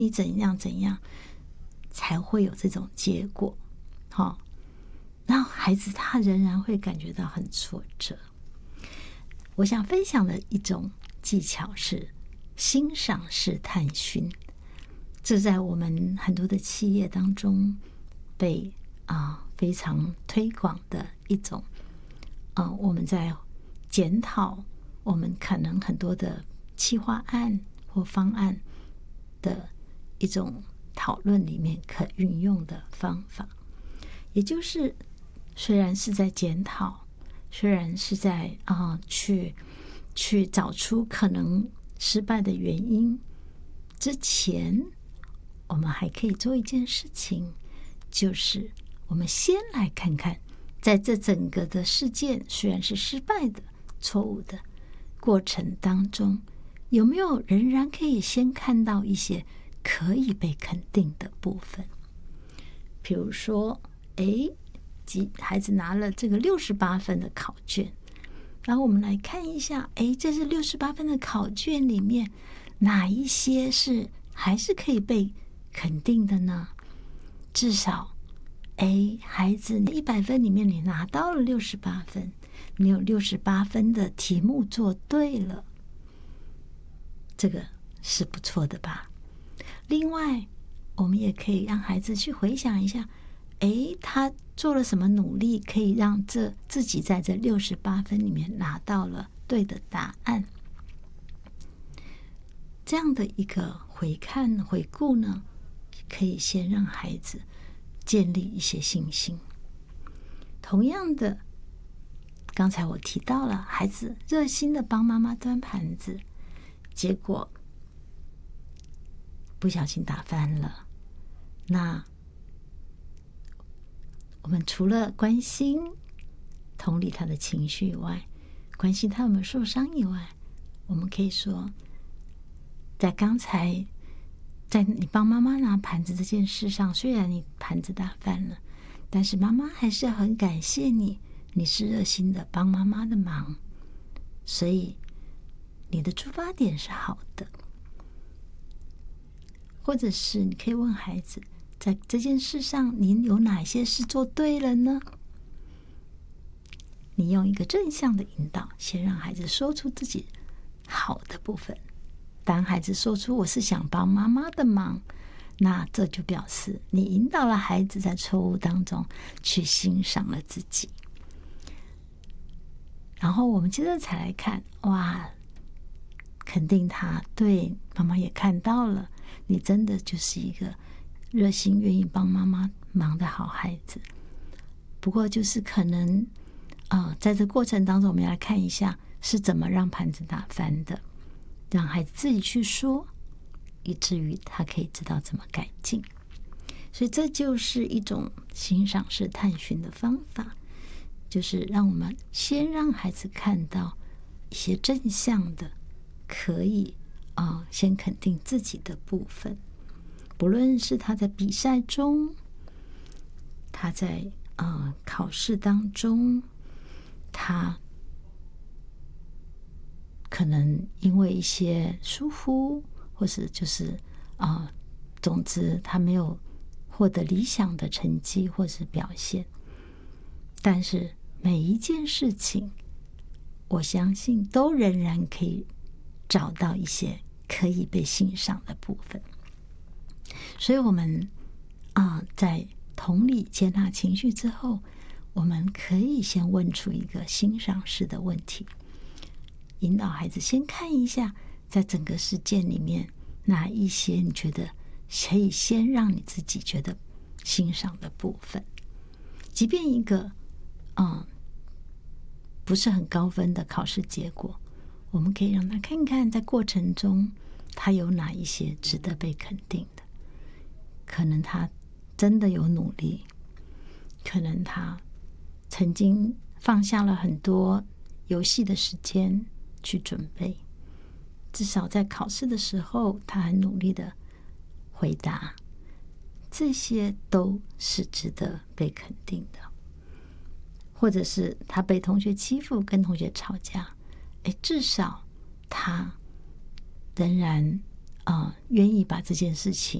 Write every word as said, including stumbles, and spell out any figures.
你怎样怎样才会有这种结果。好，然后孩子他仍然会感觉到很挫折。我想分享的一种技巧是欣赏式探寻，这在我们很多的企业当中被啊、呃、非常推广的一种，呃，我们在检讨我们可能很多的企划案或方案的一种讨论里面可运用的方法。也就是虽然是在检讨，虽然是在啊、呃、去去找出可能失败的原因之前，我们还可以做一件事情，就是我们先来看看，在这整个的事件虽然是失败的、错误的过程当中，有没有仍然可以先看到一些可以被肯定的部分。比如说，诶，孩子拿了这个六十八分的考卷，然后我们来看一下，诶，这是六十八分的考卷里面哪一些是还是可以被肯定的呢？至少，诶，孩子一百分里面你拿到了六十八分，你有六十八分的题目做对了，这个是不错的吧？另外，我们也可以让孩子去回想一下，诶，他做了什么努力，可以让这自己在这六十八分里面拿到了对的答案。这样的一个回看回顾呢，可以先让孩子建立一些信心。同样的，刚才我提到了孩子热心的帮妈妈端盘子，结果不小心打翻了，那我们除了关心同理他的情绪以外，关心他有没有受伤以外，我们可以说，在刚才在你帮妈妈拿盘子这件事上，虽然你盘子打翻了，但是妈妈还是要很感谢你，你是热心的帮妈妈的忙，所以你的出发点是好的。或者是你可以问孩子，在这件事上您有哪些事做对了呢？你用一个正向的引导，先让孩子说出自己好的部分。当孩子说出我是想帮妈妈的忙，那这就表示你引导了孩子在错误当中去欣赏了自己。然后我们接着才来看，哇，肯定他，对，妈妈也看到了，你真的就是一个热心愿意帮妈妈忙的好孩子。不过就是可能呃，在这过程当中，我们要来看一下是怎么让盘子打翻的，让孩子自己去说，以至于他可以知道怎么改进。所以这就是一种欣赏式探寻的方法，就是让我们先让孩子看到一些正向的，可以啊、呃，先肯定自己的部分。不论是他在比赛中，他在呃考试当中，他可能因为一些疏忽，或是就是啊、呃，总之他没有获得理想的成绩或是表现。但是每一件事情，我相信都仍然可以找到一些可以被欣赏的部分。所以我们啊、呃，在同理接纳情绪之后，我们可以先问出一个欣赏式的问题，引导孩子先看一下，在整个事件里面哪一些你觉得可以先让你自己觉得欣赏的部分。即便一个嗯不是很高分的考试结果，我们可以让他看看在过程中他有哪一些值得被肯定的。可能他真的有努力，可能他曾经放下了很多游戏的时间去准备，至少在考试的时候他很努力的回答，这些都是值得被肯定的。或者是他被同学欺负，跟同学吵架，诶，至少他仍然啊、呃愿意把这件事情